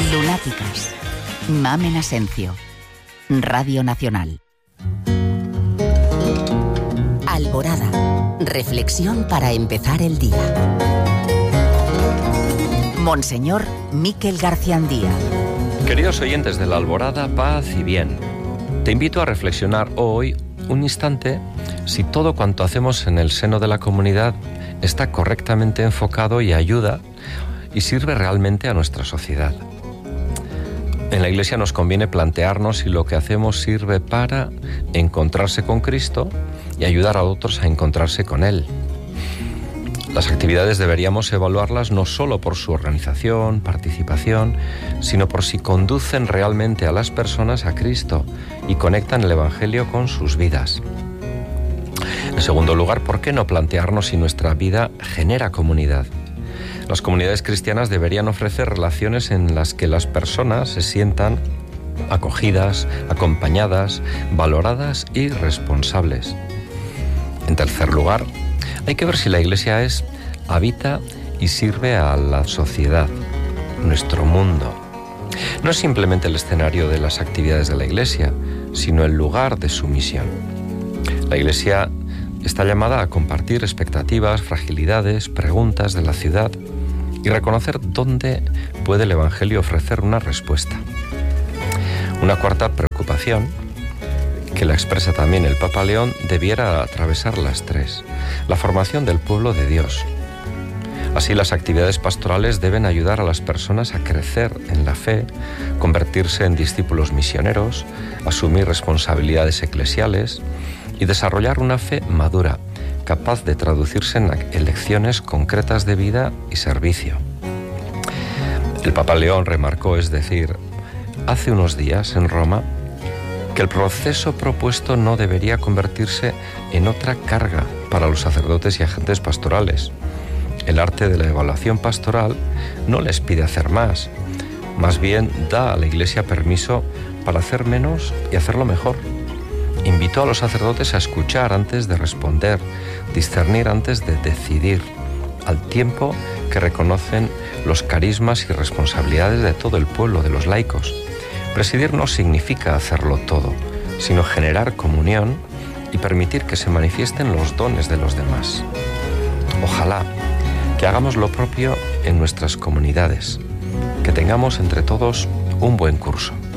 Lunáticas. Mamen Asencio. Radio Nacional. Alborada. Reflexión para empezar el día. Monseñor Miquel Garciandía. Queridos oyentes de la Alborada, paz y bien. Te invito a reflexionar hoy un instante si todo cuanto hacemos en el seno de la comunidad está correctamente enfocado y ayuda y sirve realmente a nuestra sociedad. En la Iglesia nos conviene plantearnos si lo que hacemos sirve para encontrarse con Cristo y ayudar a otros a encontrarse con Él. Las actividades deberíamos evaluarlas no solo por su organización, participación, sino por si conducen realmente a las personas a Cristo y conectan el Evangelio con sus vidas. En segundo lugar, ¿por qué no plantearnos si nuestra vida genera comunidad? Las comunidades cristianas deberían ofrecer relaciones en las que las personas se sientan acogidas, acompañadas, valoradas y responsables. En tercer lugar, hay que ver si la Iglesia habita y sirve a la sociedad, nuestro mundo. No es simplemente el escenario de las actividades de la Iglesia, sino el lugar de su misión. La Iglesia está llamada a compartir expectativas, fragilidades, preguntas de la ciudad y reconocer dónde puede el Evangelio ofrecer una respuesta. Una cuarta preocupación, que la expresa también el Papa León, debiera atravesar las tres: la formación del pueblo de Dios. Así, las actividades pastorales deben ayudar a las personas a crecer en la fe, convertirse en discípulos misioneros, asumir responsabilidades eclesiales y desarrollar una fe madura, capaz de traducirse en lecciones concretas de vida y servicio. El Papa León remarcó, es decir, hace unos días en Roma, que el proceso propuesto no debería convertirse en otra carga para los sacerdotes y agentes pastorales. El arte de la evaluación pastoral no les pide hacer más bien da a la Iglesia permiso para hacer menos y hacerlo mejor. Invitó a los sacerdotes a escuchar antes de responder, discernir antes de decidir, al tiempo que reconocen los carismas y responsabilidades de todo el pueblo, de los laicos. Presidir no significa hacerlo todo, sino generar comunión y permitir que se manifiesten los dones de los demás. Ojalá que hagamos lo propio en nuestras comunidades, que tengamos entre todos un buen curso.